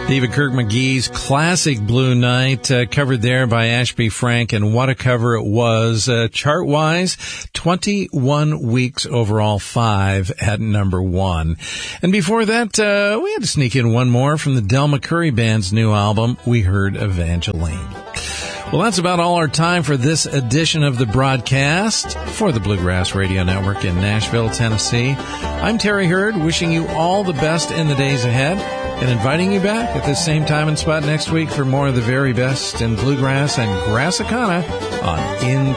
David Kirk McGee's classic Blue Night, covered there by Ashby Frank, and what a cover it was. Chart-wise, 21 weeks overall, 5 at number 1. And before that, we had to sneak in one more from the Del McCoury Band's new album. We heard Evangeline. Well, that's about all our time for this edition of the broadcast for the Bluegrass Radio Network in Nashville, Tennessee. I'm Terry Hurd, wishing you all the best in the days ahead and inviting you back at the same time and spot next week for more of the very best in bluegrass and Grassicana on In